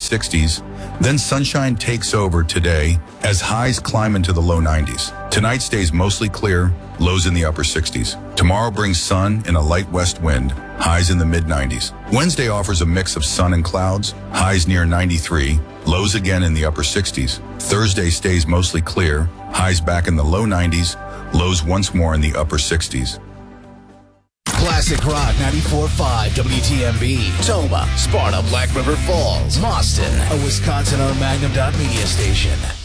60s. Then sunshine takes over today as highs climb into the low 90s. Tonight stays mostly clear, lows in the upper 60s. Tomorrow brings sun and a light west wind, highs in the mid-90s. Wednesday offers a mix of sun and clouds, highs near 93, lows again in the upper 60s. Thursday stays mostly clear, highs back in the low 90s, lows once more in the upper 60s. Classic Rock 94.5 WTMB, Toma, Sparta, Black River Falls, Boston, a Wisconsin-owned Magnum Media station.